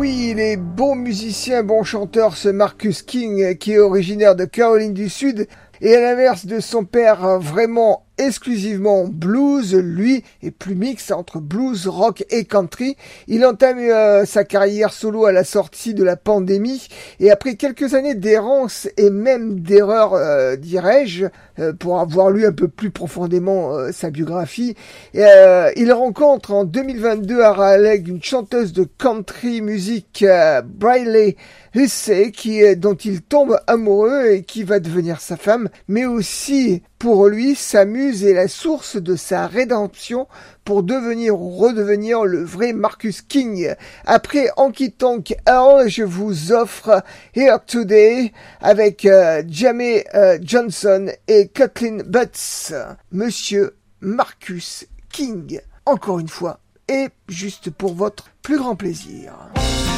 Oui, il est bon musicien, bon chanteur, ce Marcus King, qui est originaire de Caroline du Sud. Et à l'inverse de son père vraiment exclusivement blues, lui est plus mix entre blues, rock et country. Il entame sa carrière solo à la sortie de la pandémie et après quelques années d'errance et même d'erreur, dirais-je, pour avoir lu un peu plus profondément sa biographie, il rencontre en 2022 à Raleigh une chanteuse de country music, Briley Hussey, dont il tombe amoureux et qui va devenir sa femme, mais aussi pour lui, sa muse est la source de sa rédemption pour devenir ou redevenir le vrai Marcus King. Après Honky Tonk Earl, je vous offre Here Today avec Jamie Johnson et Kathleen Butts. Monsieur Marcus King, encore une fois, et juste pour votre plus grand plaisir.